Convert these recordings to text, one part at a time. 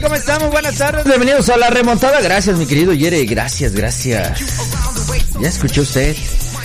¿Cómo estamos? Buenas tardes, bienvenidos a la remontada. Gracias, mi querido Yere, gracias. Ya escuchó usted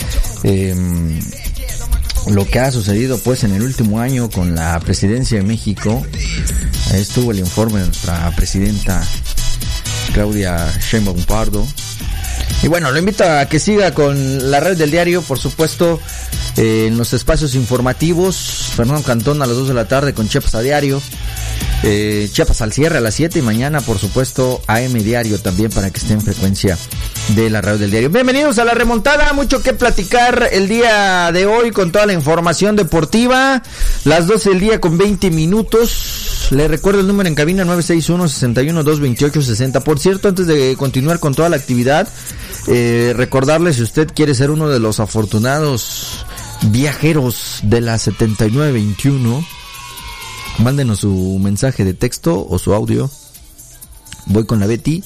lo que ha sucedido pues en el último año con la presidencia de México. Ahí estuvo el informe de nuestra presidenta Claudia Sheinbaum Pardo. Y bueno, lo invito a que siga con la red del diario, por supuesto, en los espacios informativos. Fernando Cantón a las 2 de la tarde con Chiapas a diario. Chiapas al cierre a las 7 y mañana, por supuesto, AM Diario también para que esté en frecuencia de la radio del diario. Bienvenidos a la remontada, mucho que platicar el día de hoy con toda la información deportiva. Las 12 del día con 20 minutos. Le recuerdo el número en cabina 961-61-228-60. Por cierto, antes de continuar con toda la actividad, recordarle, si usted quiere ser uno de los afortunados viajeros de la 7921, mándenos su mensaje de texto o su audio. Voy con la Betty,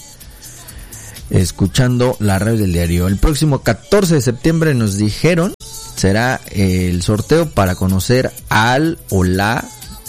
escuchando la radio del diario. El próximo 14 de septiembre nos dijeron será el sorteo para conocer al o la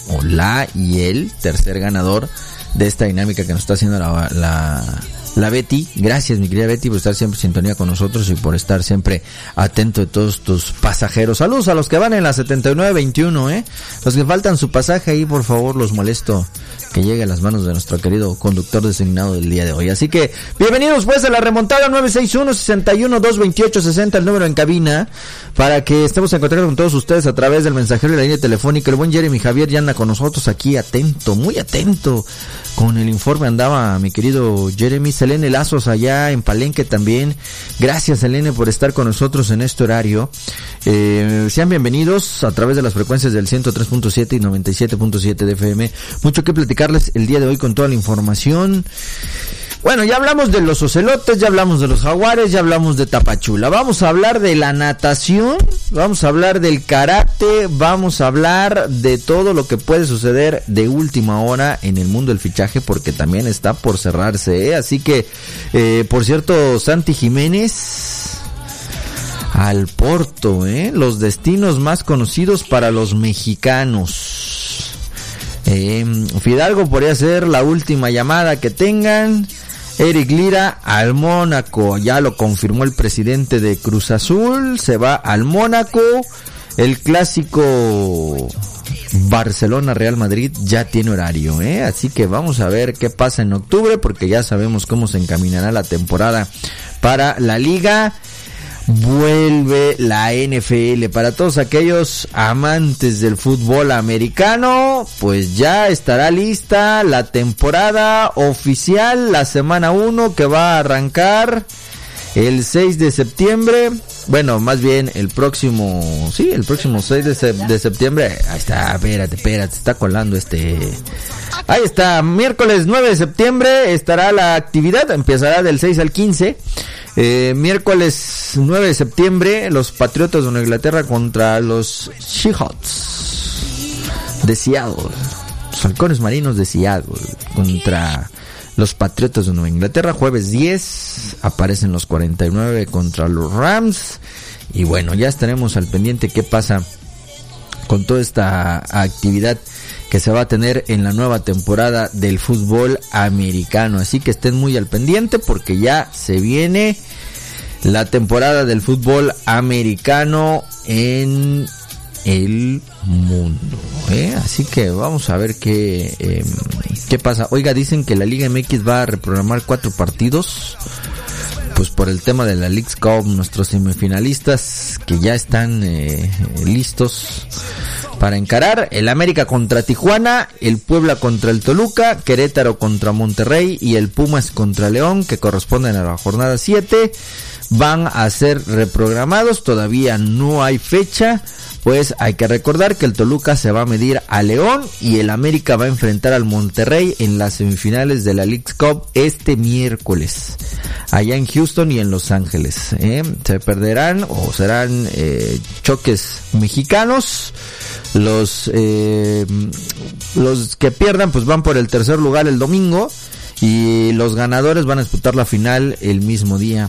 y el tercer ganador de esta dinámica que nos está haciendo la Betty. Gracias, mi querida Betty, por estar siempre en sintonía con nosotros y por estar siempre atento de todos tus pasajeros. Saludos a los que van en la 7921, los que faltan su pasaje ahí, por favor, los molesto que llegue a las manos de nuestro querido conductor designado del día de hoy. Así que, bienvenidos pues a la remontada 961-61-228-60, el número en cabina, para que estemos en contacto con todos ustedes a través del mensajero y la línea telefónica. El buen Jeremy Javier ya anda con nosotros aquí, atento, muy atento, con el informe andaba mi querido Jeremy. Selene Lazos allá en Palenque también. Gracias, Selene, por estar con nosotros en este horario. Sean bienvenidos a través de las frecuencias del 103.7 y 97.7 de FM. Mucho que platicarles el día de hoy con toda la información. Bueno, ya hablamos de los ocelotes, ya hablamos de los jaguares, ya hablamos de Tapachula. Vamos a hablar de la natación, vamos a hablar del karate, vamos a hablar de todo lo que puede suceder de última hora en el mundo del fichaje, porque también está por cerrarse, Así que, por cierto, Santi Jiménez al Porto, los destinos más conocidos para los mexicanos. Fidalgo podría ser la última llamada que tengan. Eric Lira al Mónaco, ya lo confirmó el presidente de Cruz Azul, se va al Mónaco. El clásico Barcelona-Real Madrid ya tiene horario, así que vamos a ver qué pasa en octubre, porque ya sabemos cómo se encaminará la temporada para la liga. Vuelve la NFL. Para todos aquellos amantes del fútbol americano, pues ya estará lista la temporada oficial, la semana 1, que va a arrancar el 6 de septiembre. Bueno, más bien el próximo 6 de septiembre. Ahí está, espérate, está colando Ahí está, miércoles 9 de septiembre estará la actividad, empezará del 6 al 15. Miércoles 9 de septiembre, los Patriotas de Nueva Inglaterra contra los Seahawks de Seattle. Los halcones marinos de Seattle contra los Patriotas de Nueva Inglaterra. Jueves 10 aparecen los 49 contra los Rams. Y bueno, ya estaremos al pendiente qué pasa con toda esta actividad que se va a tener en la nueva temporada del fútbol americano. Así que estén muy al pendiente, porque ya se viene la temporada del fútbol americano en el mundo, Así que vamos a ver qué pasa. Oiga, dicen que la Liga MX va a reprogramar 4 partidos, pues por el tema de la Leagues Cup. Nuestros semifinalistas que ya están listos para encarar: el América contra Tijuana, el Puebla contra el Toluca, Querétaro contra Monterrey y el Pumas contra León, que corresponden a la jornada 7. Van a ser reprogramados, todavía no hay fecha, pues hay que recordar que el Toluca se va a medir a León y el América va a enfrentar al Monterrey en las semifinales de la Leagues Cup este miércoles, allá en Houston y en Los Ángeles. Se perderán o serán choques mexicanos. Los que pierdan pues van por el tercer lugar el domingo, y los ganadores van a disputar la final el mismo día.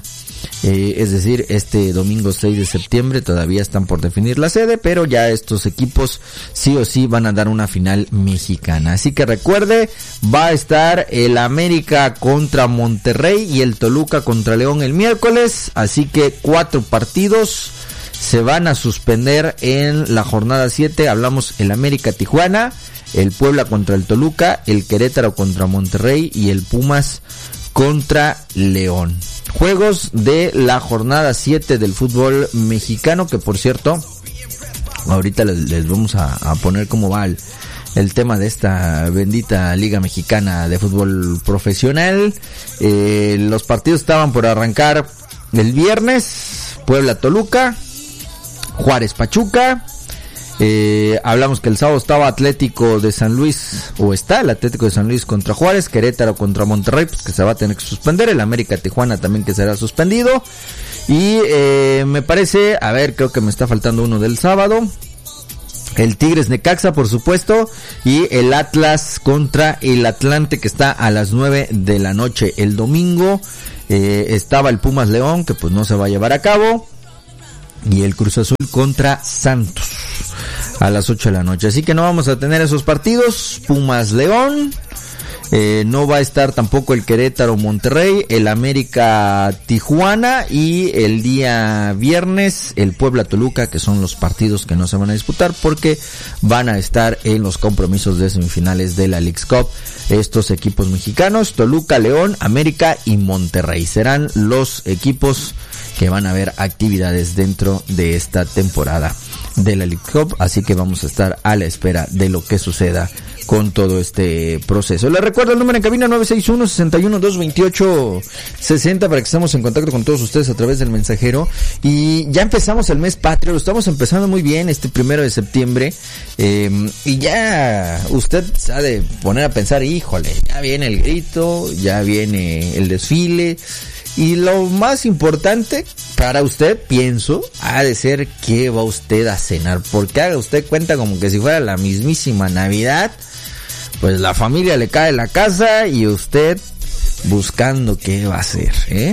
es decir, este domingo 6 de septiembre. Todavía están por definir la sede, pero ya estos equipos sí o sí van a dar una final mexicana. Así que recuerde, va a estar el América contra Monterrey y el Toluca contra León el miércoles, así que 4 partidos se van a suspender en la jornada 7. Hablamos el América Tijuana, el Puebla contra el Toluca, el Querétaro contra Monterrey y el Pumas contra León. Juegos de la jornada 7 del fútbol mexicano, que por cierto, ahorita les vamos a poner cómo va el tema de esta bendita Liga Mexicana de Fútbol Profesional. Los partidos estaban por arrancar el viernes: Puebla Toluca, Juárez Pachuca. Hablamos que el sábado estaba Atlético de San Luis, o está el Atlético de San Luis contra Juárez, Querétaro contra Monterrey, pues que se va a tener que suspender, el América Tijuana también que será suspendido, y me parece, creo que me está faltando uno del sábado, el Tigres Necaxa, por supuesto, y el Atlas contra el Atlante, que está a las 9 de la noche. El domingo estaba el Pumas León, que pues no se va a llevar a cabo, y el Cruz Azul contra Santos a las 8 de la noche. Así que no vamos a tener esos partidos. Pumas León, no va a estar tampoco el Querétaro Monterrey, el América Tijuana, y el día viernes el Puebla Toluca, que son los partidos que no se van a disputar porque van a estar en los compromisos de semifinales de la Leagues Cup. Estos equipos mexicanos, Toluca, León, América y Monterrey, serán los equipos que van a ver actividades dentro de esta temporada de la League Cup, así que vamos a estar a la espera de lo que suceda con todo este proceso. Les recuerdo el número en cabina 961-61-228-60 para que estemos en contacto con todos ustedes a través del mensajero. Y ya empezamos el mes patrio, lo estamos empezando muy bien este 1 de septiembre, y ya usted se ha de poner a pensar, híjole, ya viene el grito, ya viene el desfile. Y lo más importante para usted, pienso, ha de ser qué va usted a cenar, porque haga usted cuenta como que si fuera la mismísima Navidad, pues la familia le cae en la casa y usted buscando qué va a hacer,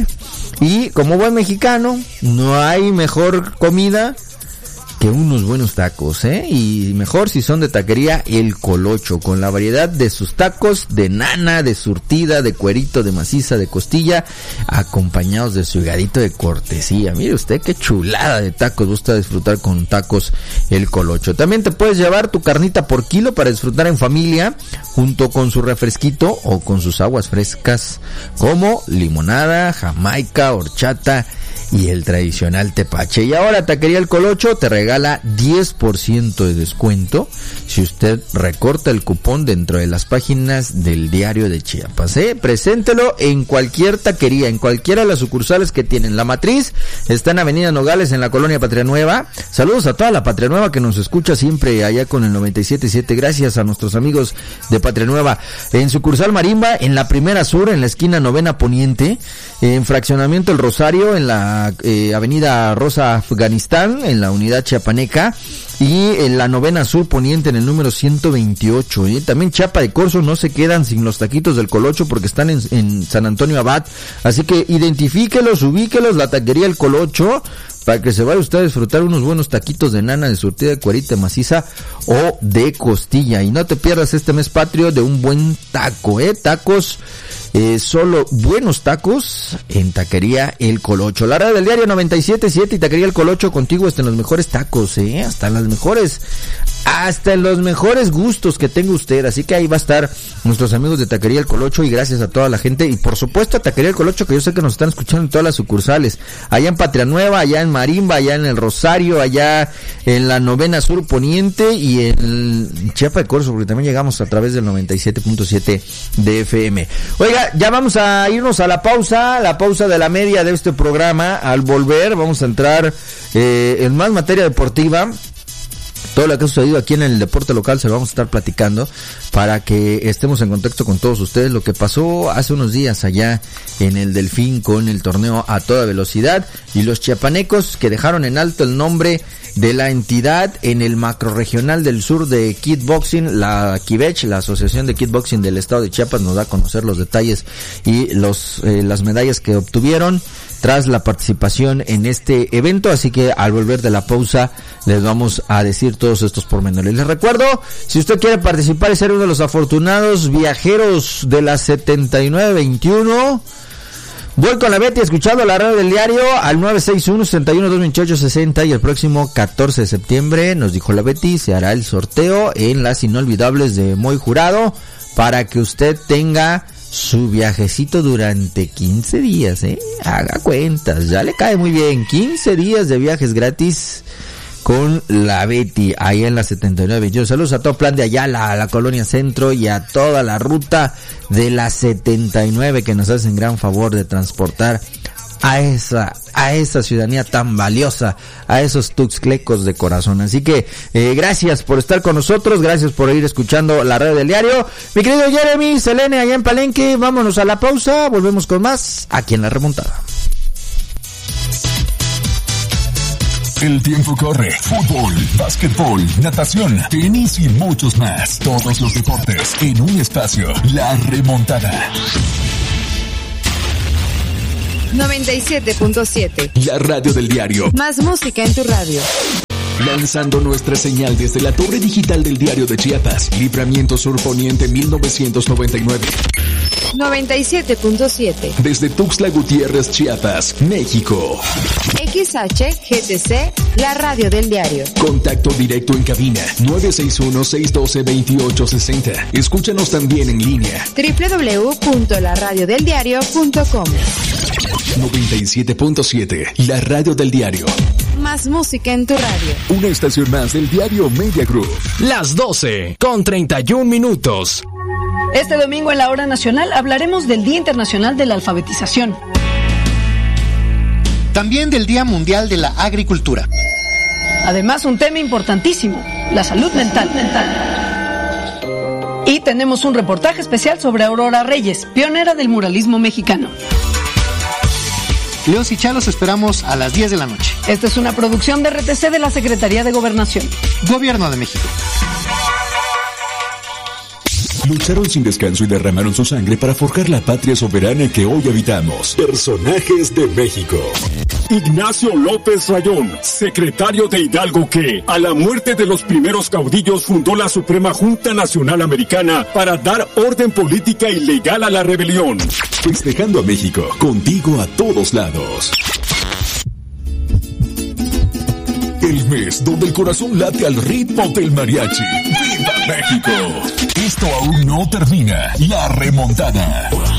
Y como buen mexicano, no hay mejor comida que unos buenos tacos, y mejor si son de taquería El Colocho, con la variedad de sus tacos de nana, de surtida, de cuerito, de maciza, de costilla, acompañados de su higadito de cortesía. Mire usted qué chulada de tacos gusta disfrutar con tacos El Colocho. También te puedes llevar tu carnita por kilo para disfrutar en familia, junto con su refresquito o con sus aguas frescas como limonada, jamaica, horchata y el tradicional tepache. Y ahora Taquería El Colocho te regala 10% de descuento si usted recorta el cupón dentro de las páginas del Diario de Chiapas, Preséntelo en cualquier taquería, en cualquiera de las sucursales que tienen. La matriz está en Avenida Nogales, en la colonia Patria Nueva. Saludos a toda la Patria Nueva que nos escucha siempre allá con el 97.7. Gracias a nuestros amigos de Patria Nueva. En sucursal Marimba, en la Primera Sur, en la esquina Novena Poniente, en Fraccionamiento El Rosario, en la Avenida Rosa Afganistán, en la unidad chiapaneca, y en la Novena Sur Poniente, en el número 128. También Chiapa de Corzo, no se quedan sin los taquitos del Colocho porque están en San Antonio Abad, así que identifíquelos, ubíquelos, la Taquería El Colocho, para que se vaya usted a disfrutar unos buenos taquitos de nana, de surtida, de cuerita, de maciza o de costilla. Y no te pierdas este mes patrio de un buen taco, tacos, solo buenos tacos en Taquería El Colocho. La radio del diario 97.7 y Taquería El Colocho, contigo hasta en los mejores tacos, hasta en los mejores gustos que tenga usted. Así que ahí va a estar nuestros amigos de Taquería El Colocho, y gracias a toda la gente, y por supuesto a Taquería El Colocho, que yo sé que nos están escuchando en todas las sucursales, allá en Patria Nueva, allá en Marimba, allá en El Rosario, allá en la Novena Sur Poniente y en Chiapa de Corzo, porque también llegamos a través del 97.7 de FM. Oiga, ya vamos a irnos a la pausa de la media de este programa. Al volver vamos a entrar en más materia deportiva. Todo lo que ha sucedido aquí en el deporte local se lo vamos a estar platicando para que estemos en contacto con todos ustedes. Lo que pasó hace unos días allá en el Delfín con el torneo a toda velocidad, y los chiapanecos que dejaron en alto el nombre de la entidad en el macrorregional del sur de Kickboxing, la Kibech, la Asociación de Kickboxing del estado de Chiapas, nos da a conocer los detalles y las medallas que obtuvieron tras la participación en este evento, así que al volver de la pausa les vamos a decir todos estos pormenores. Les recuerdo, si usted quiere participar y ser uno de los afortunados viajeros de la 7921, voy con la Betty escuchando la radio del diario al 961-71-228-60 y el próximo 14 de septiembre, nos dijo la Betty, se hará el sorteo en las inolvidables de Moy Jurado para que usted tenga su viajecito durante 15 días, haga cuentas, ya le cae muy bien, 15 días de viajes gratis con la Betty, ahí en la 7921. Saludos a todo Plan de Ayala, a la Colonia Centro y a toda la ruta de la 79 que nos hacen gran favor de transportar a esa ciudadanía tan valiosa, a esos tuxtlecos de corazón. Así que gracias por estar con nosotros, gracias por ir escuchando la radio del diario. Mi querido Jeremy, Selene, allá en Palenque, vámonos a la pausa, volvemos con más aquí en La Remontada. El tiempo corre. Fútbol, básquetbol, natación, tenis y muchos más. Todos los deportes en un espacio. La Remontada. 97.7. La radio del diario. Más música en tu radio. Lanzando nuestra señal desde la torre digital del diario de Chiapas. Libramiento Sur Poniente 1999. 97.7. Desde Tuxtla Gutiérrez, Chiapas, México. XHGTC, la radio del diario. Contacto directo en cabina 961-612-2860. Escúchanos también en línea. www.laradiodeldiario.com. 97.7, la radio del diario. Más música en tu radio. Una estación más del diario Media Group. Las 12:31. Este domingo en la Hora Nacional hablaremos del Día Internacional de la Alfabetización. También del Día Mundial de la Agricultura. Además, un tema importantísimo, la salud mental. Y tenemos un reportaje especial sobre Aurora Reyes, pionera del muralismo mexicano. León y Chá los esperamos a las 10 de la noche. Esta es una producción de RTC de la Secretaría de Gobernación. Gobierno de México. Lucharon sin descanso y derramaron su sangre para forjar la patria soberana que hoy habitamos. Personajes de México. Ignacio López Rayón, secretario de Hidalgo que, a la muerte de los primeros caudillos, fundó la Suprema Junta Nacional Americana para dar orden política y legal a la rebelión. Festejando a México, contigo a todos lados. El mes donde el corazón late al ritmo del mariachi. ¡Viva México! Esto aún no termina. La Remontada.